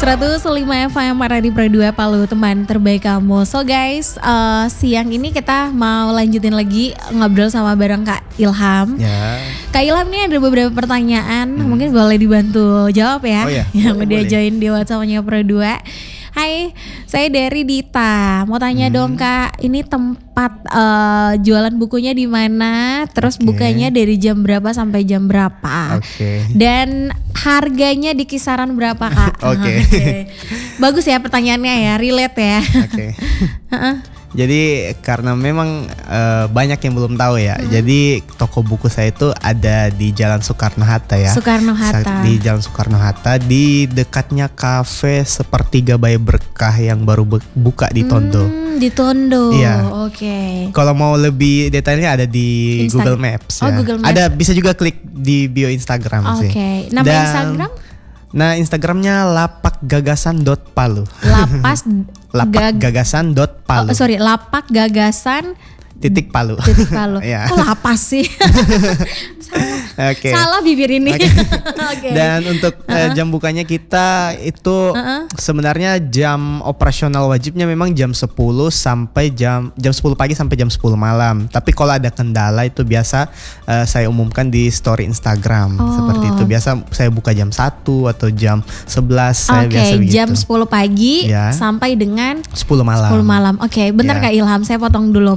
105 FM Radio Pro 2 Palu, teman terbaik kamu. So guys, siang ini kita mau lanjutin lagi ngobrol sama bareng Kak Ilham. Ya. Kak Ilham ini ada beberapa pertanyaan, mungkin boleh dibantu jawab ya. Oh ya, yang boleh, udah boleh. join di WhatsApp-nya Pro 2. Hai, saya dari Dita. Mau tanya dong Kak, ini tempat jualan bukunya di mana? Terus Oke. bukanya dari jam berapa sampai jam berapa? Oke. Dan harganya di kisaran berapa Kak? Oke. Bagus ya pertanyaannya ya, relate ya. Oke. Jadi karena memang banyak yang belum tahu ya. Jadi toko buku saya itu ada di Jalan Soekarno-Hatta ya. Soekarno-Hatta. Di Jalan Soekarno-Hatta, di dekatnya kafe Sepertiga Bayi Berkah yang baru buka di Tondo. Di Tondo. Iya. Oke. Kalau mau lebih detailnya ada di Google Maps Oh, ya. Google Maps. Ada, bisa juga klik di bio Instagram sih. Oke. Nama Dan- Instagram? Nah, Instagramnya lapakgagasan.palu. Lapas lapakgagasan.palu. Lapak Gagasan Titik Palu. titik Palu. Iya. Kok lapas sih? Oke. Salah bibir ini. Oke. Oke. Dan untuk jam bukanya kita itu sebenarnya jam operasional wajibnya memang jam 10 sampai jam 10 pagi sampai jam 10 malam. Tapi kalau ada kendala itu biasa saya umumkan di story Instagram seperti itu. Biasa saya buka jam 1 atau jam 11 saya biasa begitu. Jam 10 pagi Ya. sampai dengan 10 malam. 10 malam. Oke, bentar Ya. Kak Ilham, saya potong dulu.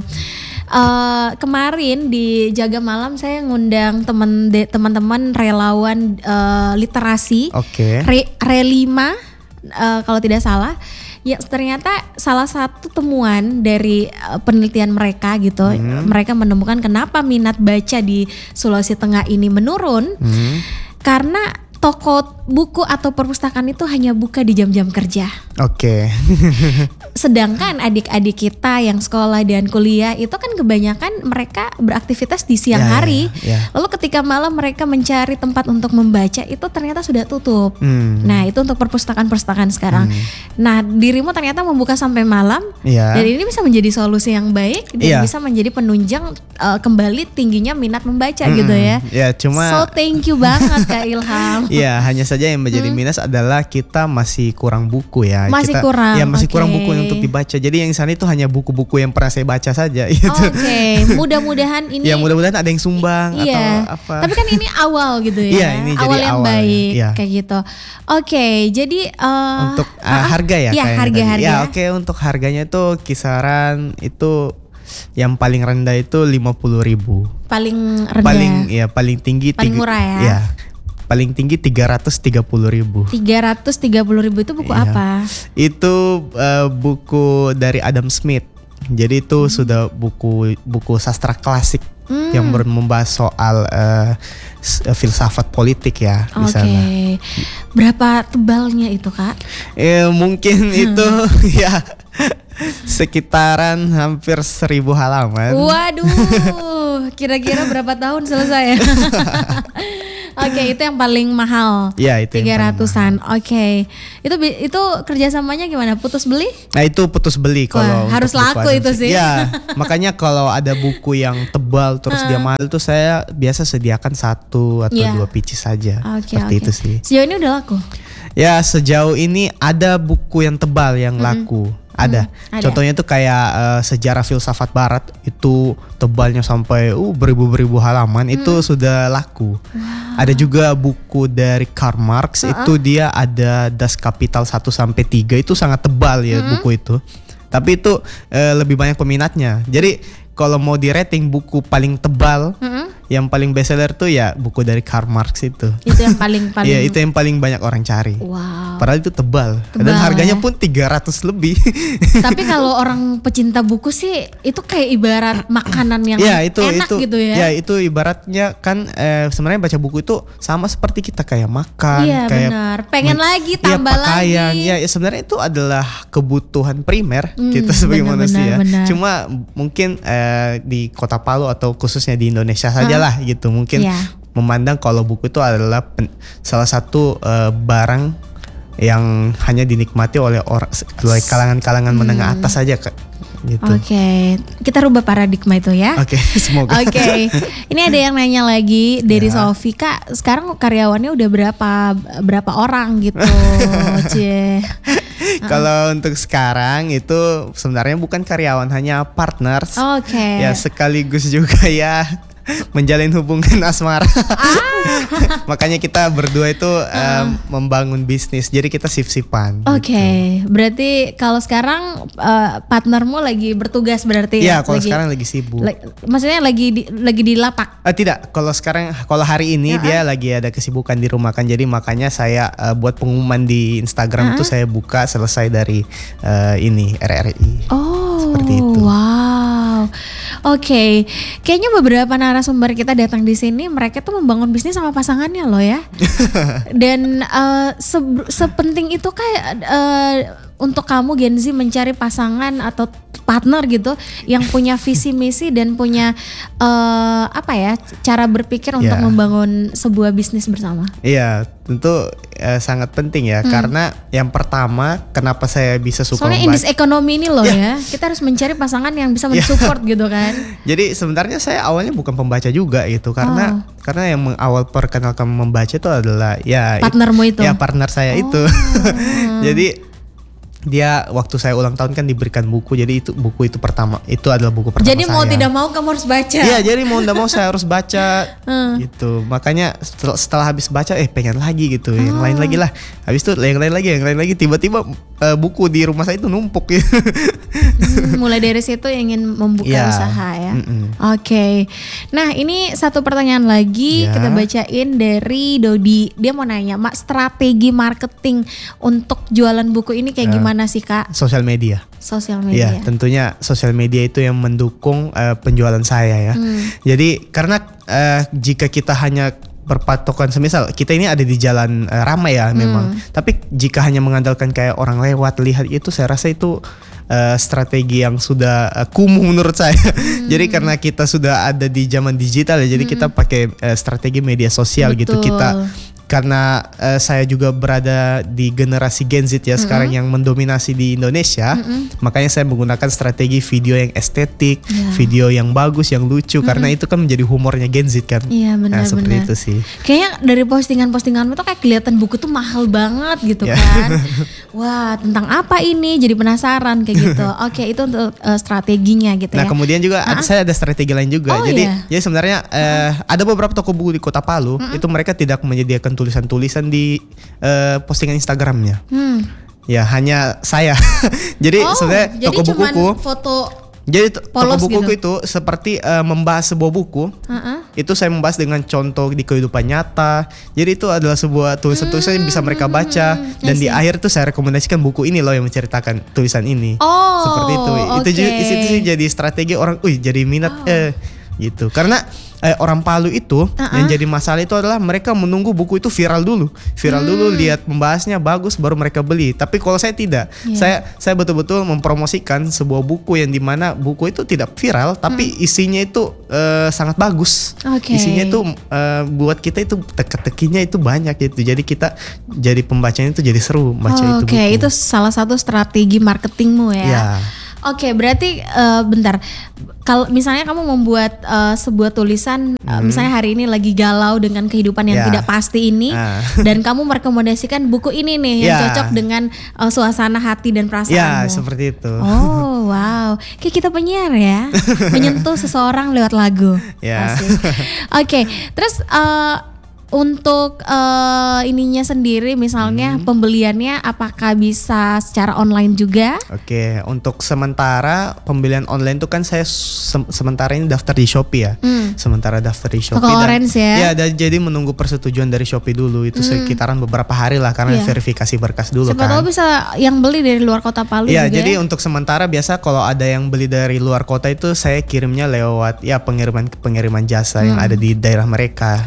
Kemarin di Jaga Malam saya ngundang teman-teman relawan literasi. Oke. Relima kalau tidak salah. Ya ternyata salah satu temuan dari penelitian mereka gitu, mereka menemukan kenapa minat baca di Sulawesi Tengah ini menurun. Karena toko buku atau perpustakaan itu hanya buka di jam-jam kerja. Oke. Sedangkan adik-adik kita yang sekolah dan kuliah itu kan kebanyakan mereka beraktivitas di siang Ya, hari. ya. Lalu ketika malam mereka mencari tempat untuk membaca itu ternyata sudah tutup. Nah itu untuk perpustakaan-perpustakaan sekarang. Nah dirimu ternyata membuka sampai malam. Iya. Dan ini bisa menjadi solusi yang baik dan Iya. bisa menjadi penunjang kembali tingginya minat membaca gitu ya. Ya, cuma So thank you banget Kak Ilham. Iya, hanya saja yang menjadi minus adalah kita masih kurang buku ya. Masih Kita, kurang, Ya masih kurang oke. buku untuk dibaca. Jadi yang di sana itu hanya buku-buku yang pernah saya baca saja. Gitu. Oke, mudah-mudahan ini. Ya mudah-mudahan ada yang sumbang Iya, atau apa. tapi kan ini awal gitu ya. Iya, ini jadi awal yang awal, baik iya. kayak gitu. Oke, jadi Untuk harga ya. Iya, kayaknya harga-harga. tadi. Ya oke, untuk harganya itu kisaran itu yang paling rendah itu 50.000. paling rendah. Paling tinggi Paling murah ya? Iya. Paling tinggi 330.000. 330.000 itu buku Iya. apa? Itu buku dari Adam Smith. Jadi itu sudah buku sastra klasik yang membahas soal filsafat politik ya di Oke. sana. Berapa tebalnya itu, Kak? Mungkin itu ya sekitaran hampir 1.000 halaman. Waduh, kira-kira berapa tahun selesai? Oke, itu yang paling mahal. Ya, itu yang paling 300-an. Oke. Itu kerjasamanya gimana? Putus beli? Nah itu putus beli kalau Wah, harus untuk buku laku Adam itu Smith. sih. Ya, makanya kalau ada buku yang tebal terus dia mahal itu saya biasa sediakan 1 atau Iya. 2 pieces saja. Oke, Seperti oke. itu sih. Sejauh ini udah laku? Ya sejauh ini ada buku yang tebal yang laku. Ada. ada. Contohnya itu kayak sejarah filsafat barat itu tebalnya sampai beribu-beribu halaman itu sudah laku. Ada juga buku dari Karl Marx itu dia ada Das Kapital 1 sampai 3 itu sangat tebal ya buku itu. Tapi itu lebih banyak peminatnya. Jadi kalau mau di rating buku paling tebal yang paling bestseller tuh ya buku dari Karl Marx itu. Itu yang paling Iya, itu yang paling banyak orang cari. Wow. Padahal itu tebal. Tebal Dan harganya ya. pun 300 lebih. Tapi kalau orang pecinta buku sih itu kayak ibarat makanan yang Ya itu enak gitu ya. Ya itu ibaratnya kan sebenarnya baca buku itu sama seperti kita kayak makan, Iya kayak benar. Pengen lagi tambah pakaian. lagi. Ya sebenarnya itu adalah kebutuhan primer kita sebagai benar, manusia. benar. Cuma mungkin di Kota Palu atau khususnya di Indonesia sajalah gitu. Mungkin Iya. memandang kalau buku itu adalah salah satu barang yang hanya dinikmati oleh kalangan-kalangan menengah atas saja gitu. Oke, kita rubah paradigma itu ya. Oke, semoga. Oke, ini ada yang nanya lagi dari Ya. Sofi, Kak, sekarang karyawannya udah berapa orang gitu, cie. Kalau untuk sekarang itu sebenarnya bukan karyawan, hanya partners. Oke. Ya sekaligus juga ya menjalin hubungan asmara. Makanya kita berdua itu membangun bisnis. Jadi kita sip-sipan. Oke, berarti kalau sekarang partnermu lagi bertugas berarti Iya, kalau sekarang lagi sibuk. Maksudnya lagi di lapak. Tidak, kalau hari ini dia lagi ada kesibukan di rumah kan. Jadi makanya saya buat pengumuman di Instagram itu saya buka selesai dari ini RRI. Oh, seperti itu. Wow. Oke, kayaknya beberapa narasumber kita datang di sini, mereka tuh membangun bisnis sama pasangannya loh ya. Dan sepenting itu kayak untuk kamu Gen Z mencari pasangan atau partner gitu yang punya visi misi dan punya cara berpikir untuk membangun sebuah bisnis bersama. Iya, tentu sangat penting ya, karena yang pertama kenapa saya bisa suka soalnya indeks ekonomi ini loh ya, kita harus mencari pasangan yang bisa mensupport gitu kan. Jadi sebenarnya saya awalnya bukan pembaca juga gitu, karena yang awal perkenalkan membaca itu adalah partnermu itu. Ya, partner saya itu. Jadi dia waktu saya ulang tahun kan diberikan buku, jadi buku itu adalah buku pertama saya. Jadi mau tidak mau kamu harus baca. Iya, jadi mau tidak mau saya harus baca gitu. Makanya setelah habis baca pengen lagi gitu, yang lain lagi lah. Habis itu yang lain lagi. Tiba-tiba buku di rumah saya itu numpuk gitu. Mulai dari situ ingin membuka usaha ya. Oke. Nah, ini satu pertanyaan lagi kita bacain dari Dodi. Dia mau nanya, Mak, strategi marketing untuk jualan buku ini kayak gimana sih, Kak? Sosial media. Iya, tentunya sosial media itu yang mendukung penjualan saya ya. Jadi karena jika kita hanya berpatokan, semisal kita ini ada di jalan ramai ya memang, tapi jika hanya mengandalkan kayak orang lewat lihat itu, saya rasa itu strategi yang sudah kumuh menurut saya. Jadi karena kita sudah ada di zaman digital ya, jadi kita pakai strategi media sosial. Betul. Gitu. Karena saya juga berada di generasi Gen Z ya sekarang yang mendominasi di Indonesia, makanya saya menggunakan strategi video yang estetik, video yang bagus, yang lucu, karena itu kan menjadi humornya Gen Z kan. Iya, benar. Seperti itu sih. Kayaknya dari postinganmu tuh kayak kelihatan buku tuh mahal banget gitu kan. Wah, tentang apa ini? Jadi penasaran kayak gitu. Oke, itu untuk strateginya gitu ya. Nah, kemudian juga saya ada strategi lain juga. Jadi sebenarnya ada beberapa toko buku di Kota Palu, itu mereka tidak menyediakan tulisan-tulisan di postingan Instagramnya. Ya, hanya saya. Jadi sebenarnya toko bukuku foto. Jadi toko bukuku gitu. itu seperti membahas sebuah buku. Itu saya membahas dengan contoh di kehidupan nyata. Jadi itu adalah sebuah tulisan-tulisan yang bisa mereka baca. Dan di akhir tuh saya rekomendasikan buku ini loh yang menceritakan tulisan ini. Seperti itu. Itu sih jadi strategi orang, jadi minat gitu. Karena orang Palu itu yang jadi masalah itu adalah mereka menunggu buku itu viral dulu. Lihat membahasnya bagus baru mereka beli. Tapi kalau saya tidak. Saya betul-betul mempromosikan sebuah buku yang dimana buku itu tidak viral tapi isinya itu sangat bagus. Isinya itu buat kita itu teka-tekinya itu banyak gitu. Jadi kita jadi pembacanya itu jadi seru baca itu buku. Itu salah satu strategi marketingmu ya. Oke, berarti bentar. Kalau misalnya kamu membuat sebuah tulisan, misalnya hari ini lagi galau dengan kehidupan yang tidak pasti ini, dan kamu merekomendasikan buku ini nih yang cocok dengan suasana hati dan perasaanmu. Ya, seperti itu. Oh, wow. Kayak kita penyiar ya, menyentuh seseorang lewat lagu. Oke, terus untuk ininya sendiri misalnya pembeliannya apakah bisa secara online juga? Oke, untuk sementara pembelian online itu kan saya sementara ini daftar di Shopee ya. Sementara daftar di Shopee dan jadi menunggu persetujuan dari Shopee dulu itu sekitaran beberapa hari lah karena verifikasi berkas dulu. Siapa tahu bisa yang beli dari luar kota Palu juga. Jadi untuk sementara biasa kalau ada yang beli dari luar kota itu saya kirimnya lewat pengiriman jasa yang ada di daerah mereka.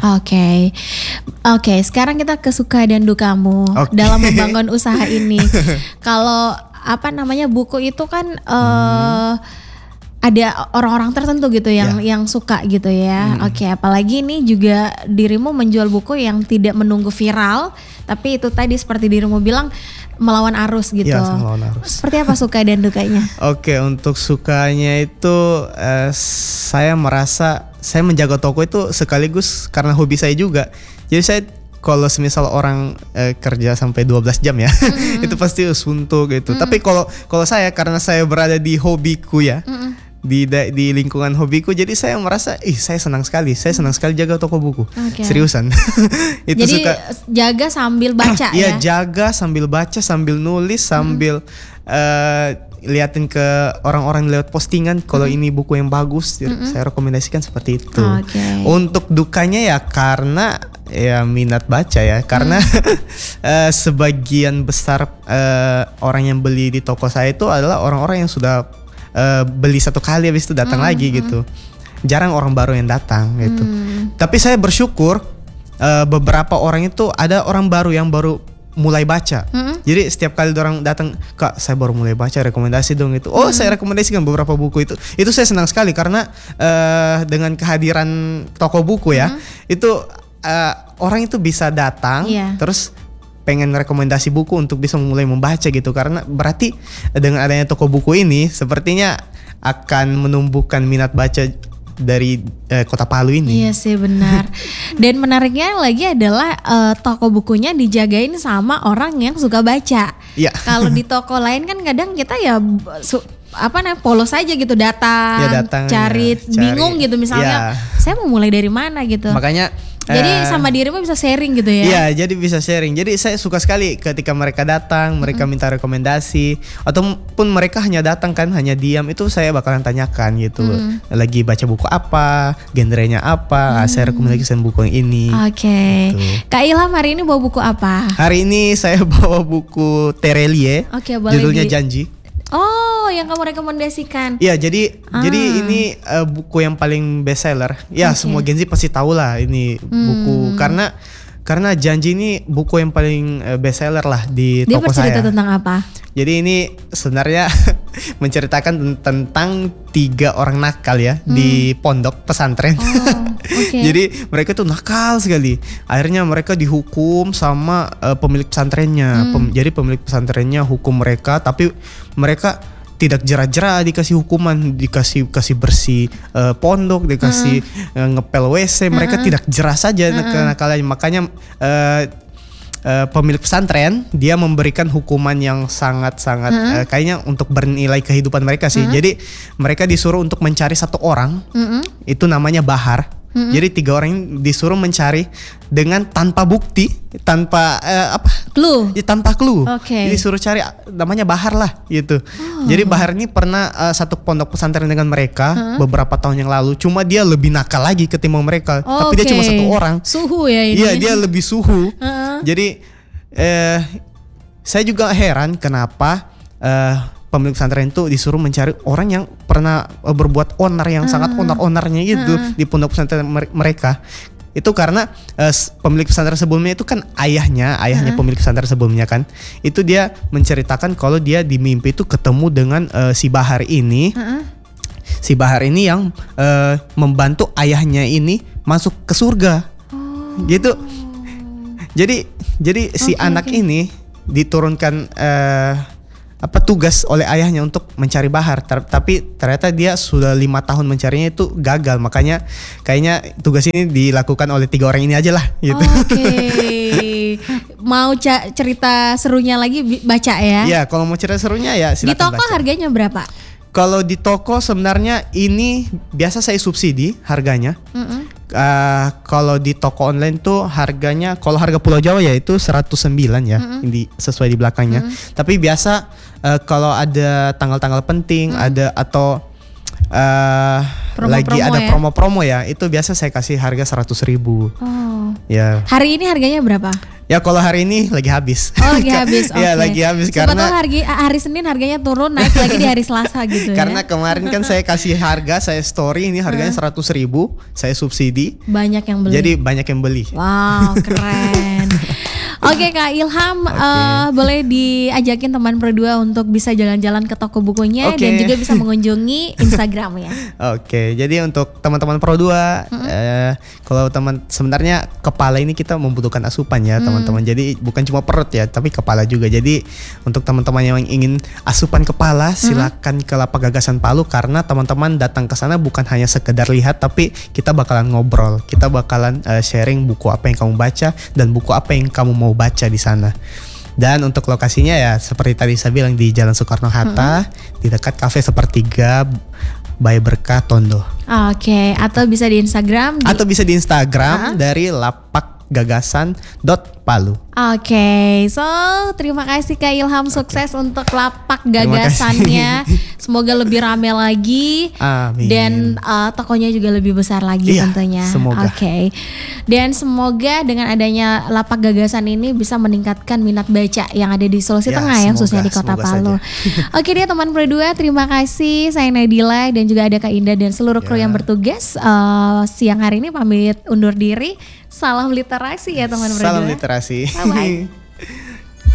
Oke, sekarang kita ke suka dan dukamu dalam membangun usaha ini. Kalau buku itu kan ada orang-orang tertentu gitu yang suka gitu ya. Apalagi ini juga dirimu menjual buku yang tidak menunggu viral, tapi itu tadi seperti dirimu bilang melawan arus gitu. Iya, melawan arus. Seperti apa suka dan dukanya? Oke, untuk sukanya itu saya merasa saya menjaga toko itu sekaligus karena hobi saya juga. Jadi saya kalau semisal orang kerja sampai 12 jam ya, itu pasti suntuk gitu. Tapi kalau saya karena saya berada di hobiku ya, di lingkungan hobiku, jadi saya merasa saya senang sekali jaga toko buku. Seriusan. Itu jadi suka jaga sambil baca ya. Iya, jaga sambil baca, sambil nulis, sambil liatin ke orang-orang lewat postingan kalau ini buku yang bagus, saya rekomendasikan seperti itu. Untuk dukanya ya karena ya minat baca ya, karena sebagian besar orang yang beli di toko saya itu adalah orang-orang yang sudah beli satu kali habis itu datang lagi gitu. Jarang orang baru yang datang gitu. Tapi saya bersyukur beberapa orang itu ada orang baru yang baru mulai baca. Jadi setiap kali orang datang, "Kak, saya baru mulai baca, rekomendasi dong." Itu. Saya rekomendasikan beberapa buku itu. Itu saya senang sekali karena dengan kehadiran toko buku ya, itu orang itu bisa datang terus pengen rekomendasi buku untuk bisa mulai membaca gitu, karena berarti dengan adanya toko buku ini sepertinya akan menumbuhkan minat baca dari Kota Palu ini. Iya sih, benar. Dan menariknya lagi adalah toko bukunya dijagain sama orang yang suka baca. Iya. Kalau di toko lain kan kadang kita ya polos aja gitu, datang cari bingung gitu misalnya. Saya mau mulai dari mana gitu. Makanya jadi sama dirimu bisa sharing gitu ya. Iya, jadi bisa sharing. Jadi saya suka sekali ketika mereka datang, mereka minta rekomendasi, ataupun mereka hanya datang kan, hanya diam, itu saya bakalan tanyakan gitu. Lagi baca buku apa, genrenya apa, saya rekomendasikan buku yang ini. Gitu. Kak Ilham hari ini bawa buku apa? Hari ini saya bawa buku Terelie, judulnya Janji. Oh, yang kamu rekomendasikan? Iya, jadi ini buku yang paling best seller. Ya, semua Gen Z pasti tahu lah ini buku, karena Janji ini buku yang paling best seller lah di toko saya. Dia bercerita tentang apa? Jadi ini sebenarnya menceritakan tentang 3 orang nakal ya di pondok pesantren. Jadi mereka tuh nakal sekali. Akhirnya mereka dihukum sama pemilik pesantrennya. Jadi pemilik pesantrennya hukum mereka, tapi mereka tidak jerah-jerah dikasih hukuman, dikasih bersih pondok, dikasih ngepel WC. Mereka tidak jerah saja kenakalannya. Makanya pemilik pesantren dia memberikan hukuman yang sangat-sangat kayaknya untuk bernilai kehidupan mereka sih. Jadi mereka disuruh untuk mencari satu orang, itu namanya Bahar. Jadi 3 orang ini disuruh mencari dengan tanpa bukti, tanpa clue. Ya, tanpa clue. Jadi disuruh cari, namanya Bahar lah gitu. Jadi Bahar ini pernah satu pondok pesantren dengan mereka beberapa tahun yang lalu. Cuma dia lebih nakal lagi ketimbang mereka. Tapi dia cuma 1 orang. Suhu ya ini. Iya, dia lebih suhu. Jadi saya juga heran kenapa pemilik pesantren itu disuruh mencari orang yang pernah berbuat onar, yang sangat onar-onarnya gitu di pondok pesantren mereka. Itu karena pemilik pesantren sebelumnya itu kan ayahnya pemilik pesantren sebelumnya kan, itu dia menceritakan kalau dia di mimpi itu ketemu dengan si Bahar ini. Si Bahar ini yang membantu ayahnya ini masuk ke surga. Gitu. Jadi si anak ini diturunkan tugas oleh ayahnya untuk mencari Bahar, tapi ternyata dia sudah 5 tahun mencarinya itu gagal. Makanya kayaknya tugas ini dilakukan oleh 3 orang ini aja lah gitu. Mau cerita serunya lagi baca ya? Iya, kalau mau cerita serunya ya silakan. Di toko baca. Harganya berapa? Kalau di toko sebenarnya ini biasa saya subsidi harganya. Kalau di toko online tuh harganya, kalau harga Pulau Jawa ya itu 109 ya, sesuai di belakangnya. Tapi biasa kalau ada tanggal-tanggal penting, ada atau lagi ada promo-promo ya, itu biasa saya kasih harga 100.000. Ya. Hari ini harganya berapa? Ya kalau hari ini lagi habis. Lagi habis. Ya lagi habis. Siapa tahu hari Senin harganya turun, naik lagi di hari Selasa gitu. Karena kemarin kan saya kasih harga, saya story ini harganya 100.000, saya subsidi. Banyak yang beli. Jadi banyak yang beli. Wow, keren. Oke Kak Ilham, boleh diajakin teman berdua untuk bisa jalan-jalan ke toko bukunya dan juga bisa mengunjungi Instagramnya. Oke, jadi untuk teman-teman Pro 2, kalau sebenarnya kepala ini kita membutuhkan asupan ya teman-teman. Jadi bukan cuma perut ya, tapi kepala juga. Jadi untuk teman-teman yang ingin asupan kepala, silakan ke Lapak Gagasan Palu, karena teman-teman datang ke sana bukan hanya sekedar lihat, tapi kita bakalan ngobrol, kita bakalan sharing buku apa yang kamu baca dan buku apa yang kamu mau baca di sana. Dan untuk lokasinya ya seperti tadi saya bilang di Jalan Soekarno-Hatta, di dekat Cafe Sepertiga by Berkah Tondo. Oke, atau bisa di Instagram dari lapakgagasan.palu. Oke, so terima kasih Kak Ilham, sukses untuk Lapak Gagasannya. Semoga lebih rame lagi. Amin. Dan tokonya juga lebih besar lagi tentunya. Semoga. Oke. Dan semoga dengan adanya Lapak Gagasan ini bisa meningkatkan minat baca yang ada di Sulawesi Tengah ya, khususnya di Kota Palu. Oke dia teman berdua, terima kasih. Saya Nadila dan juga ada Kak Indah dan seluruh kru yang bertugas. Siang hari ini pamit undur diri. Salam literasi ya teman berdua. Salam literasi. Bye-bye.